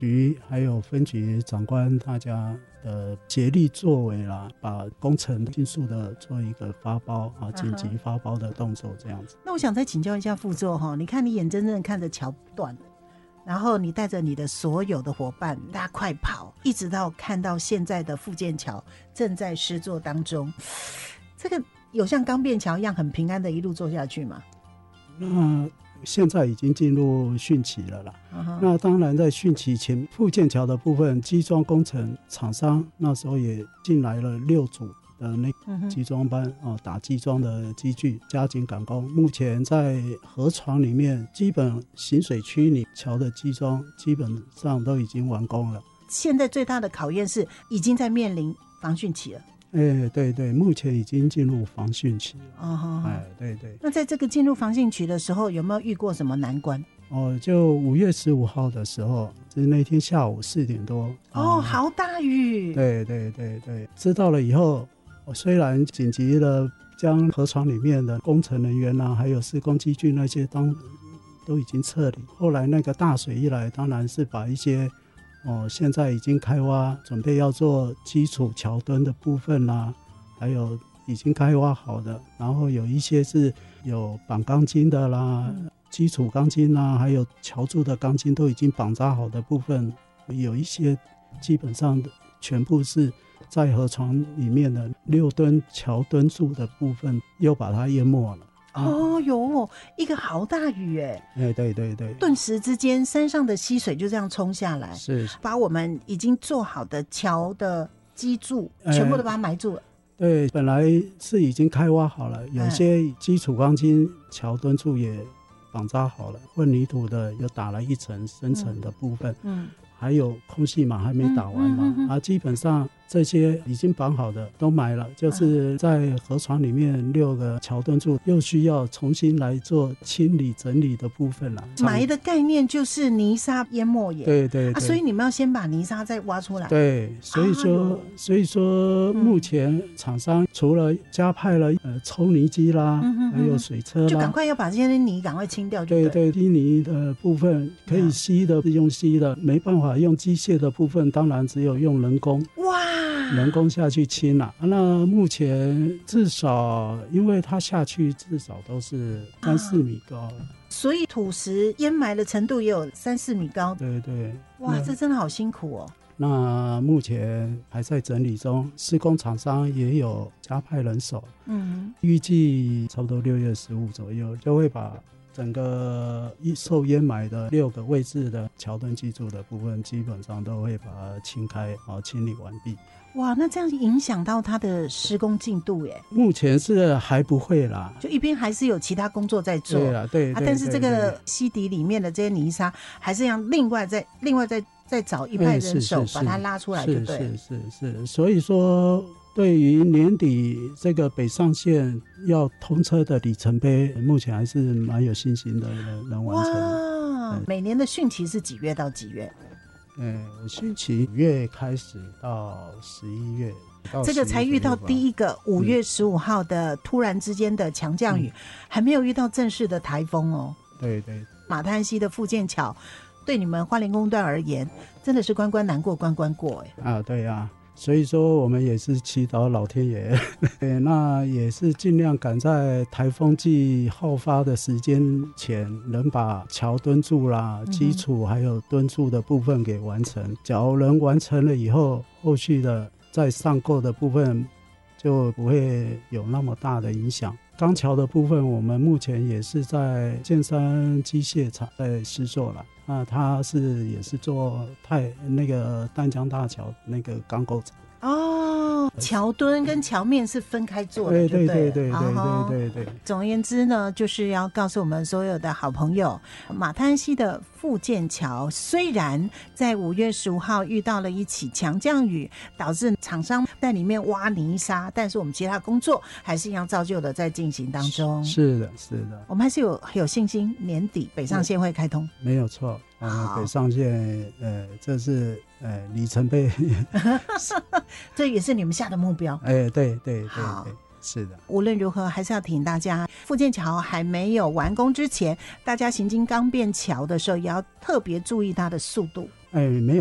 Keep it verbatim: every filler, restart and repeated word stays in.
局还有分局长官大家的协力作为啦，把工程迅速的做一个发包啊，紧急发包的动作这样子。 那我想再请教一下副座哈，你看你眼睁睁的看着桥断了，然后你带着你的所有的伙伴大家快跑，一直到看到现在的复建桥正在施作当中，这个有像钢便桥一样很平安的一路做下去吗？ 那现在已经进入汛期了啦、uh-huh. 那当然在汛期前复建桥的部分，基桩工程厂商那时候也进来了六组的那基桩班、uh-huh. 哦、打基桩的机具加紧赶工。目前在河床里面基本行水区里桥的基桩基本上都已经完工了。 现在最大的考验是已经在面临防汛期了。 哎，对对，目前已经进入防汛期了。 哦， 哎，对对。 那在这个进入防汛期的时候，有没有遇过什么难关？ 哦，就五月十五号的时候，就是那天下午四点多。 哦，嗯、好大雨。 对对对对，知道了以后，我虽然紧急的将河床里面的工程人员啊，还有施工机具那些当都已经撤离。后来那个大水一来，当然是把一些。哦，现在已经开挖，准备要做基础桥墩的部分啦、啊，还有已经开挖好的，然后有一些是有绑钢筋的啦，嗯、基础钢筋啦，还有桥柱的钢筋都已经绑扎好的部分，有一些基本上全部是在河床里面的六吨桥墩柱的部分又把它淹没了。 哦哟，一个好大雨哎！ 哎，对对对， 顿时之间，山上的溪水就这样冲下来， 是把我们已经做好的桥的基柱全部都把它埋住了。 哎、对，本来是已经开挖好了，有些基础钢筋、桥墩柱也绑扎好了，混凝土的又打了一层深层的部分，嗯，嗯还有空隙嘛还没打完嘛，嗯嗯嗯嗯啊，基本上这些已经绑好的都埋了，就是在河床里面六个桥墩柱又需要重新来做清理整理的部分了。 埋的概念就是泥沙淹没耶， 对对对、啊， 所以你们要先把泥沙再挖出来。 对，所以说、啊、所以说目前厂商除了加派了呃抽泥机啦、嗯、哼哼还有水车啦， 就赶快要把这些泥赶快清掉就对。 对对，低泥的部分可以吸的是用吸的，没办法用机械的部分当然只有用人工。 哇， 人工下去清了、啊、那目前至少因为它下去至少都是三四米高了、啊、 所以土石淹埋的程度也有三四米高。 对对， 哇，这真的好辛苦哦。 那目前还在整理中，施工厂商也有加派人手，嗯，预计差不多六月十五左右就会把整个受淹埋的六个位置的桥墩基柱的部分基本上都会把它清开，清理完毕。 哇，那这样影响到它的施工进度耶？ 目前是还不会啦， 就一边还是有其他工作在做。 对啦，对，对， 啊，但是这个溪底里面的这些泥沙还是要另外再另外再再找一派人手把它拉出来，就对了。 是是是是，所以说对于年底这个北上线要通车的里程碑，目前还是蛮有信心的，能完成。 哇，每年的汛期是几月到几月？ 嗯，汛期五月开始到十一月， 这个才遇到第一个五月十五号的突然之间的强降雨、嗯，还没有遇到正式的台风哦。 对对， 马滩溪的复建桥对你们花莲工段而言，真的是关关难过关关过哎。 啊，对啊。所以说我们也是祈祷老天爷对，那也是尽量赶在台风季好发的时间前能把桥墩柱啦、基础还有墩柱的部分给完成，假如能完成了以后，后续的再上构的部分就不会有那么大的影响。钢桥的部分我们目前也是在建山机械厂在施作了，那它是也是做太那个淡江大桥那个钢构厂哦，桥墩跟桥面是分开做的， 对对对对对对对对。 总而言之呢，就是要告诉我们所有的好朋友，马滩溪的复建桥虽然在五月十五号遇到了一起强降雨，导致厂商在里面挖泥沙，但是我们其他工作还是一样照旧的在进行当中。 是的，是的， 我们还是有有信心，年底北上线会开通。 没有错。嗯，北上线，呃，这是呃里程碑， 这也是你们下的目标。 哎，对对对对。 是的， 无论如何还是要提醒大家，复建桥还没有完工之前，大家行经刚便桥的时候也要特别注意它的速度。 哎，没有